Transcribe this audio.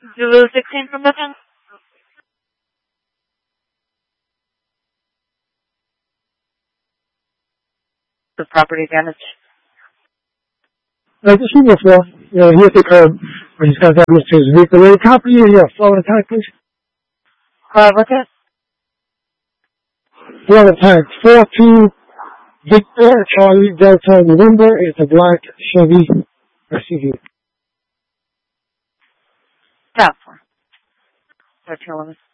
Zulu 16 from Bethlehem. The property damage. Like you seen before, he hit the curb when he's got damage to his vehicle. Will you copy your Florida tag, please? What's that? Florida tag 42 Victor Charlie Delta November. It's a black Chevy SUV. Stop for. 1311.